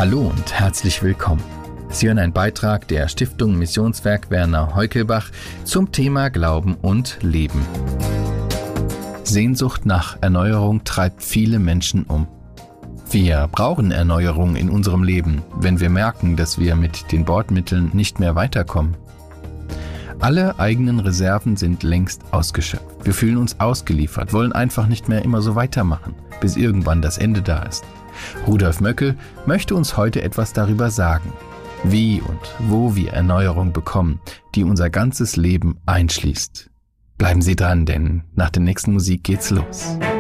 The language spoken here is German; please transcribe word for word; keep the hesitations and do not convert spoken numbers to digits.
Hallo und herzlich willkommen. Sie hören einen Beitrag der Stiftung Missionswerk Werner Heukelbach zum Thema Glauben und Leben. Sehnsucht nach Erneuerung treibt viele Menschen um. Wir brauchen Erneuerung in unserem Leben, wenn wir merken, dass wir mit den Bordmitteln nicht mehr weiterkommen. Alle eigenen Reserven sind längst ausgeschöpft. Wir fühlen uns ausgeliefert, wollen einfach nicht mehr immer so weitermachen, bis irgendwann das Ende da ist. Rudolf Möckel möchte uns heute etwas darüber sagen, wie und wo wir Erneuerung bekommen, die unser ganzes Leben einschließt. Bleiben Sie dran, denn nach der nächsten Musik geht's los.